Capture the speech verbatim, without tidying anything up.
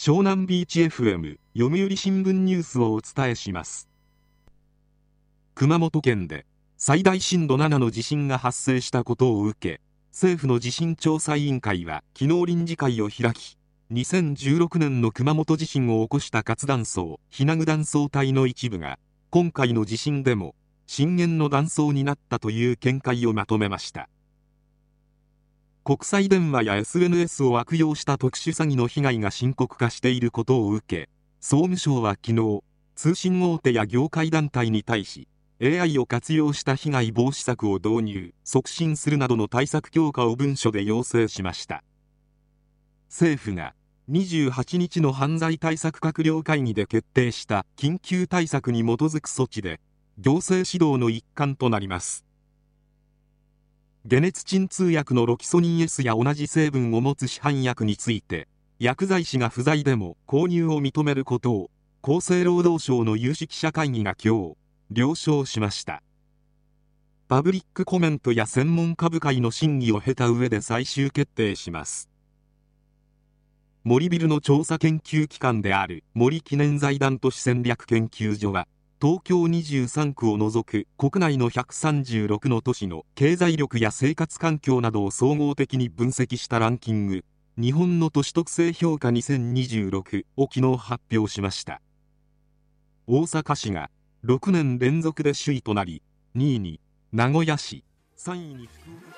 湘南ビーチ エフエム 読売新聞ニュースをお伝えします。熊本県で最大震度ななの地震が発生したことを受け、政府の地震調査委員会は昨日臨時会を開き、にせんじゅうろくねんの熊本地震を起こした活断層日名具断層帯の一部が今回の地震でも震源の断層になったという見解をまとめました。国際電話や エスエヌエス を悪用した特殊詐欺の被害が深刻化していることを受け、総務省は昨日、通信大手や業界団体に対し、エーアイ を活用した被害防止策を導入、促進するなどの対策強化を文書で要請しました。政府がにじゅうはちにちの犯罪対策閣僚会議で決定した緊急対策に基づく措置で、行政指導の一環となります。解熱鎮痛薬のロキソニン エス や同じ成分を持つ市販薬について、薬剤師が不在でも購入を認めることを厚生労働省の有識者会議が今日了承しました。パブリックコメントや専門家部会の審議を経た上で最終決定します。森ビルの調査研究機関である森記念財団都市戦略研究所は、東京にじゅうさんくを除く国内のひゃくさんじゅうろくの都市の経済力や生活環境などを総合的に分析したランキング、日本の都市特性評価にせんにじゅうろくを昨日発表しました。大阪市がろくねん連続で首位となり、にいに名古屋市、さんいに福岡市